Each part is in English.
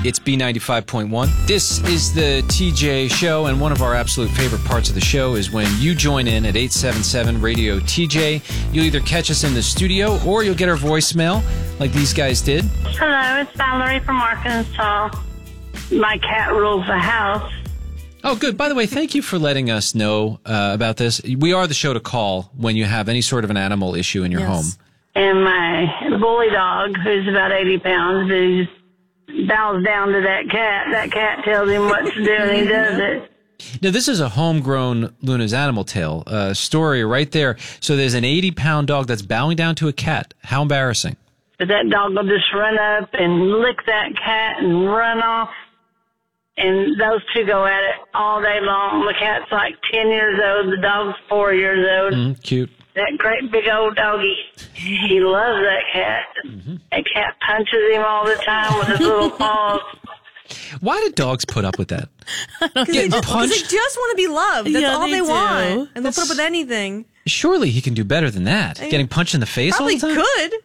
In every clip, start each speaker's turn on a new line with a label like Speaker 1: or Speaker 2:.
Speaker 1: It's B95.1. This is the TJ Show, and one of our absolute favorite parts of the show is when you join in at 877-RADIO-TJ. You'll either catch us in the studio or you'll get our voicemail like these guys did.
Speaker 2: Hello, it's Valerie from Arkansas. My cat rules the house.
Speaker 1: Oh, good. By the way, thank you for letting us know about this. We are the show to call when you have any sort of an animal issue in your home.
Speaker 2: And my bully dog, who's about 80 pounds, he bows down to that cat. That cat tells him what to do, and he does it.
Speaker 1: Now, this is a homegrown Luna's Animal Tale story right there. So there's an 80-pound dog that's bowing down to a cat. How embarrassing.
Speaker 2: But that dog will just run up and lick that cat and run off. And those two go at it all day long. The cat's like 10 years old. The dog's 4 years old.
Speaker 1: Cute.
Speaker 2: That great big old doggy. He loves that cat. That cat punches him all the time with his little paws.
Speaker 1: Why do dogs put up with that?
Speaker 3: Because they just want to be loved. That's all they want. And they'll put up with anything.
Speaker 1: Surely he can do better than that. Getting punched in the face all the time?
Speaker 3: Probably could.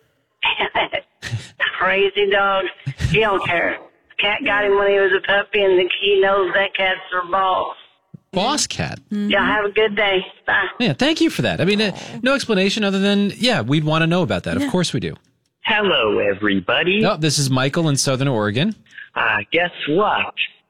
Speaker 2: Crazy dog. He don't care. Cat got him when he was a puppy, and he knows that cat's their boss.
Speaker 1: Boss cat.
Speaker 2: Y'all have a good day. Bye.
Speaker 1: Yeah, thank you for that. I mean, no explanation other than, we'd want to know about that. Of course we do.
Speaker 4: Hello, everybody.
Speaker 1: Oh, this is Michael in Southern Oregon.
Speaker 4: Guess what?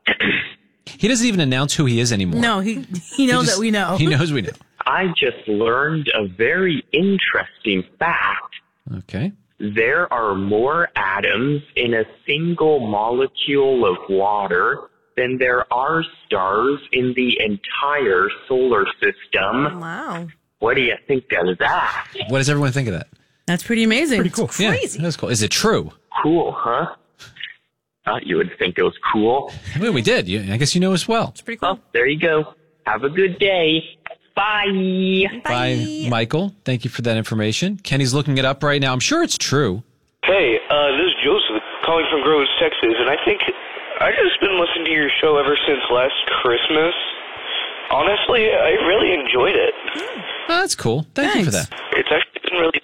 Speaker 1: He doesn't even announce who he is anymore.
Speaker 3: No, he knows that we know.
Speaker 1: He knows we know.
Speaker 4: I just learned a very interesting fact.
Speaker 1: Okay.
Speaker 4: There are more atoms in a single molecule of water than there are stars in the entire solar system.
Speaker 3: Wow.
Speaker 4: What do you think of that?
Speaker 1: What does everyone think of that?
Speaker 3: That's pretty amazing.
Speaker 1: Pretty cool.
Speaker 3: It's crazy.
Speaker 1: Yeah, that's cool. Is it true?
Speaker 4: Cool, huh? Thought you would think it was cool.
Speaker 1: Well, we did. I guess you know as well.
Speaker 3: It's pretty cool.
Speaker 4: Well, there you go. Have a good day. Bye.
Speaker 1: Bye, Michael. Thank you for that information. Kenny's looking it up right now. I'm sure it's true.
Speaker 5: Hey, this is Joseph calling from Groves, Texas, and I think I've just been listening to your show ever since last Christmas. Honestly, I really enjoyed it.
Speaker 1: Oh, that's cool. Thank you for that.
Speaker 5: It's actually been really...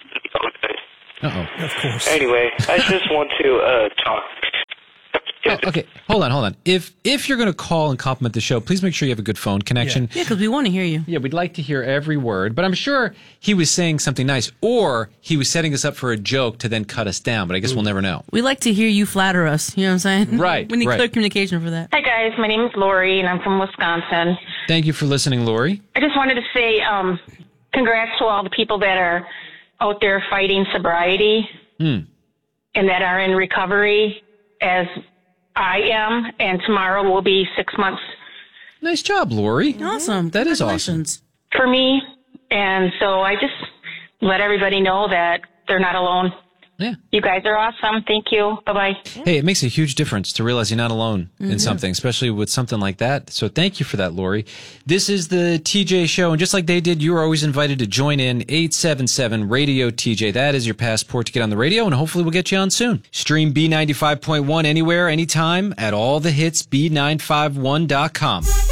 Speaker 1: Uh-oh.
Speaker 6: Of course.
Speaker 5: Anyway, I just want to talk.
Speaker 1: Oh, okay, hold on. If you're going to call and compliment the show, please make sure you have a good phone connection.
Speaker 3: Yeah, because we want to hear you.
Speaker 1: Yeah, we'd like to hear every word, but I'm sure he was saying something nice, or he was setting us up for a joke to then cut us down, but I guess we'll never know.
Speaker 3: We like to hear you flatter us, you know what I'm saying?
Speaker 1: Right,
Speaker 3: We need
Speaker 1: right.
Speaker 3: clear communication for that.
Speaker 2: Hi, guys. My name is Lori, and I'm from Wisconsin.
Speaker 1: Thank you for listening, Lori.
Speaker 2: I just wanted to say congrats to all the people that are out there fighting sobriety and that are in recovery, as I am, and tomorrow will be 6 months.
Speaker 1: Nice job, Lori.
Speaker 3: Awesome.
Speaker 1: That is awesome.
Speaker 2: For me, and so I just let everybody know that they're not alone.
Speaker 1: Yeah.
Speaker 2: You guys are awesome. Thank you. Bye-bye.
Speaker 1: Hey, it makes a huge difference to realize you're not alone in something, especially with something like that. So thank you for that, Lori. This is the TJ Show, and just like they did, you are always invited to join in 877-RADIO-TJ. That is your passport to get on the radio, and hopefully we'll get you on soon. Stream B95.1 anywhere, anytime, at all the hits, B951.com.